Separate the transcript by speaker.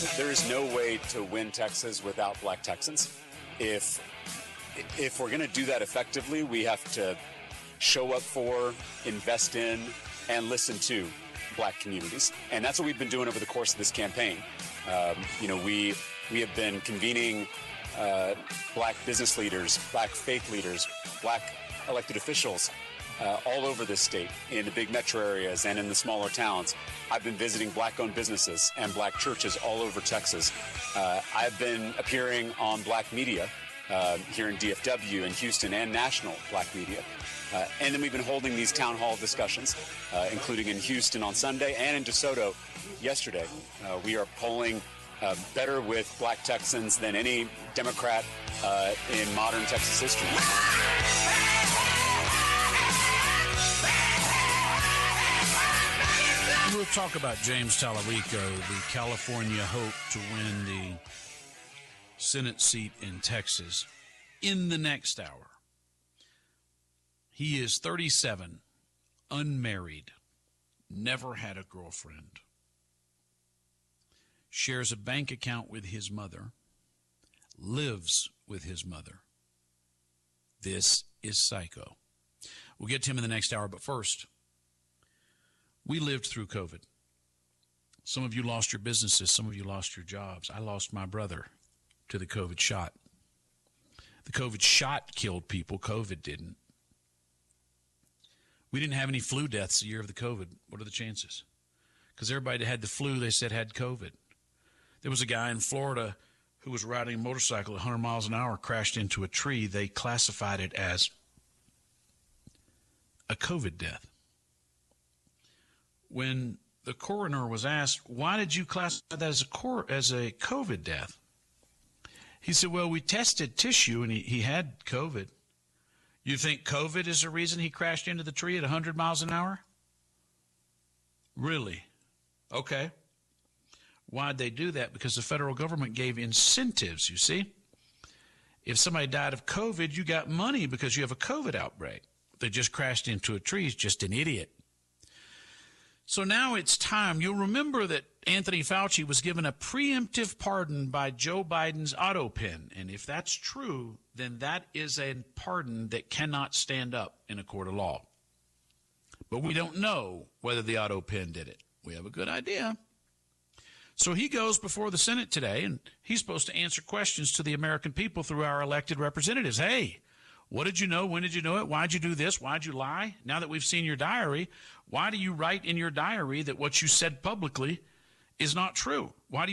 Speaker 1: There is no way to win Texas without black Texans. If we're going to do that effectively, we have to show up for, invest in, and listen to black communities. And that's what we've been doing over the course of this campaign. We have been convening black business leaders, black faith leaders, black elected officials all over this state, in the big metro areas and in the smaller towns. I've been visiting black-owned businesses and black churches all over Texas. I've been appearing on black media here in DFW and Houston, and national black media. And then we've been holding these town hall discussions, including in Houston on Sunday and in DeSoto yesterday. We are polling better with black Texans than any Democrat in modern Texas history.
Speaker 2: We'll talk about James Talarico, the California hope to win the Senate seat in Texas, in the next hour. He is 37, unmarried, never had a girlfriend, shares a bank account with his mother, lives with his mother. This is Psycho. We'll get to him in the next hour, but first, we lived through COVID. Some of you lost your businesses. Some of you lost your jobs. I lost my brother to the COVID shot. The COVID shot killed people. COVID didn't. We didn't have any flu deaths the year of the COVID. What are the chances? Because everybody that had the flu, they said, had COVID. There was a guy in Florida who was riding a motorcycle at 100 miles an hour, crashed into a tree. They classified it as a COVID death. When the coroner was asked, why did you classify that as a COVID death? He said, well, we tested tissue and he had COVID. You think COVID is the reason he crashed into the tree at 100 miles an hour? Really? Okay. Why'd they do that? Because the federal government gave incentives, you see. If somebody died of COVID, you got money because you have a COVID outbreak. If they just crashed into a tree, he's just an idiot. So now it's time. You'll remember that Anthony Fauci was given a preemptive pardon by Joe Biden's auto pen. And if that's true, then that is a pardon that cannot stand up in a court of law. But we don't know whether the auto pen did it. We have a good idea. So he goes before the Senate today, and he's supposed to answer questions to the American people through our elected representatives. Hey, what did you know? When did you know it? Why'd you do this? Why'd you lie? Now that we've seen your diary, why do you write in your diary that what you said publicly is not true? Why do you